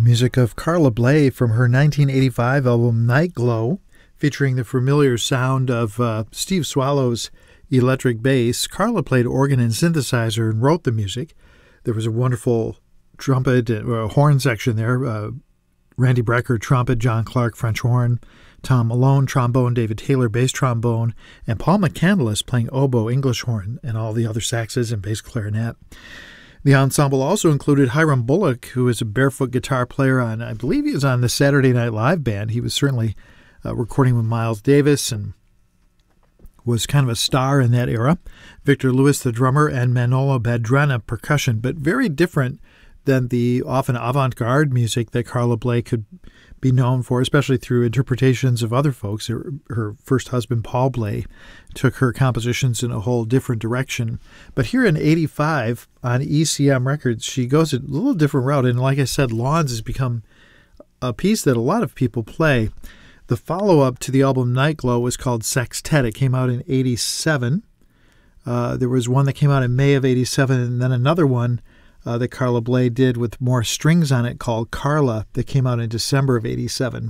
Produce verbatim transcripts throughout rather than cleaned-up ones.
music of Carla Bley from her nineteen eighty-five album Night Glow, featuring the familiar sound of uh, Steve Swallow's electric bass. Carla played organ and synthesizer and wrote the music. There was a wonderful trumpet, uh, horn section there. Uh, Randy Brecker, trumpet, John Clark, French horn, Tom Malone, trombone, David Taylor, bass trombone, and Paul McCandless playing oboe, English horn, and all the other saxes and bass clarinet. The ensemble also included Hiram Bullock, who is a barefoot guitar player on, I believe he was on the Saturday Night Live band. He was certainly uh, recording with Miles Davis and was kind of a star in that era. Victor Lewis, the drummer, and Manolo Badrena, percussion, but very different than the often avant-garde music that Carla Bley could be known for, especially through interpretations of other folks. Her, her first husband, Paul Bley, took her compositions in a whole different direction. But here in eighty-five on E C M Records, she goes a little different route. And like I said, Lawns has become a piece that a lot of people play. The follow-up to the album Night Glow was called Sextet. It came out in eighty-seven. Uh, there was one that came out in May of eighty-seven, and then another one Uh, that Carla Bley did with more strings on it called Carla that came out in December of eighty-seven.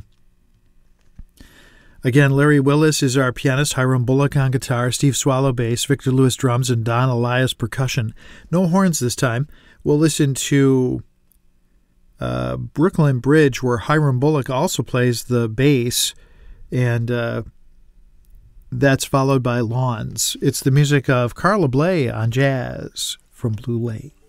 Again, Larry Willis is our pianist, Hiram Bullock on guitar, Steve Swallow bass, Victor Lewis drums, and Don Elias percussion. No horns this time. We'll listen to uh, Brooklyn Bridge, where Hiram Bullock also plays the bass, and uh, that's followed by Lawns. It's the music of Carla Bley on Jazz from Blue Lake.